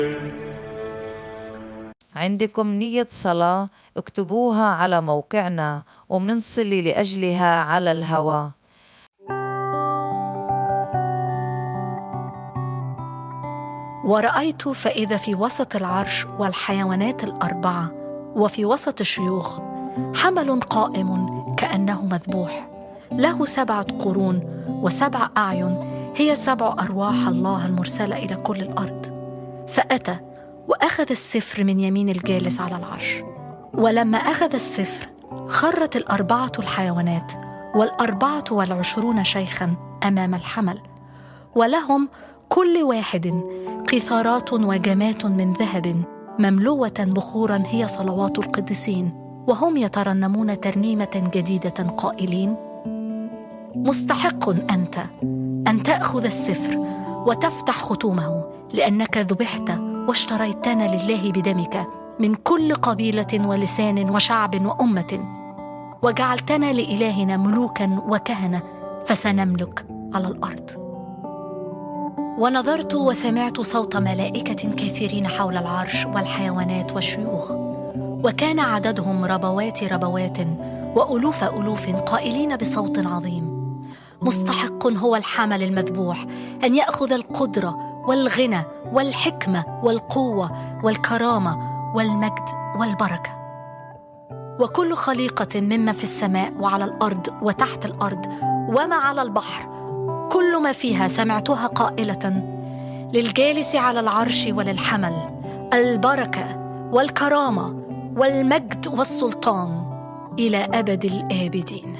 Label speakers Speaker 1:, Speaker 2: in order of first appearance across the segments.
Speaker 1: عندكم نية صلاة اكتبوها على موقعنا ومنصلي لأجلها على الهواء.
Speaker 2: ورأيت فإذا في وسط العرش والحيوانات الأربعة وفي وسط الشيوخ حمل قائم كأنه مذبوح، له 7 قرون و7 أعين، هي 7 أرواح الله المرسلة إلى كل الأرض. فأتى وأخذ السفر من يمين الجالس على العرش، ولما أخذ السفر خرت 4 الحيوانات 24 شيخا أمام الحمل، ولهم كل واحد قيثارات وجمات من ذهب مملوءة بخورا، هي صلوات القديسين، وهم يترنمون ترنيمة جديدة قائلين: مستحق أنت أن تأخذ السفر وتفتح ختومه، لأنك ذبحت واشتريتنا لله بدمك من كل قبيلة ولسان وشعب وأمة، وجعلتنا لإلهنا ملوكا وكهنة، فسنملك على الأرض. ونظرت وسمعت صوت ملائكة كثيرين حول العرش والحيوانات والشيوخ، وكان عددهم ربوات ربوات وألوف ألوف، قائلين بصوت عظيم: مستحق هو الحمل المذبوح أن يأخذ القدرة والغنى والحكمة والقوة والكرامة والمجد والبركة. وكل خليقة مما في السماء وعلى الأرض وتحت الأرض وما على البحر، كل ما فيها، سمعتها قائلة: للجالس على العرش وللحمل البركة والكرامة والمجد والسلطان إلى أبد الآبدين.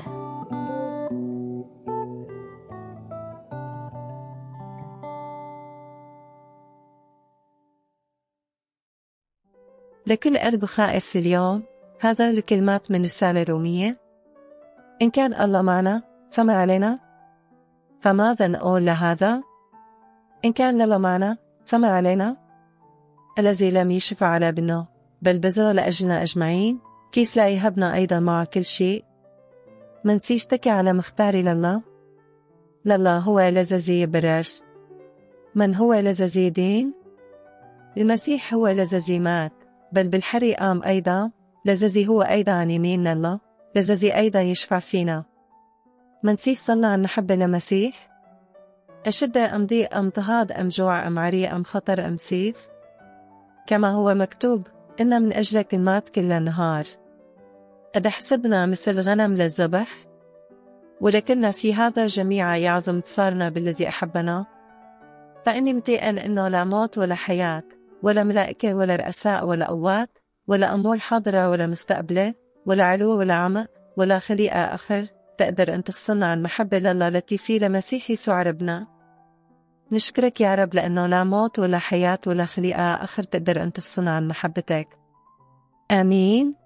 Speaker 3: لكل قلب خائف اليوم، هذا الكلمات من رسالة رومية: إن كان الله معنا فما علينا، فماذا نقول لهذا؟ إن كان الله معنا فما علينا، الذي لم يشفع على ابنه بل بذل لأجلنا أجمعين، كيس لا يهبنا أيضا مع كل شيء. من سيشتكي على مختاري لله هو الذي يبرر. من هو الذي يدين؟ المسيح هو الذي مات، بل بالحري قام أيضا، الذي هو أيضا عن يمين الله، الذي أيضا يشفع فينا. من صلى عن محبة لمسيح؟ أشدة أم ضيق أم اضطهاد أم جوع أم عري أم خطر أم سيف؟ كما هو مكتوب: إن من أجلك مات كل النهار. قد حسبنا مثل غنم للذبح، ولكننا في هذا الجميع يعظم انتصارنا بالذي أحبنا. فإني متيقن إنه لا موت ولا حياة ولا ملائكة ولا رؤساء ولا قوات ولا أمور حاضرة ولا مستقبلة ولا علو ولا عمق ولا خليقة آخر تقدر أن تفصلنا عن محبة لله التي في لمسيح يسوع ربنا. نشكرك يا رب، لأنه لا موت ولا حياة ولا خليقة آخر تقدر أن تفصلنا عن محبتك. آمين.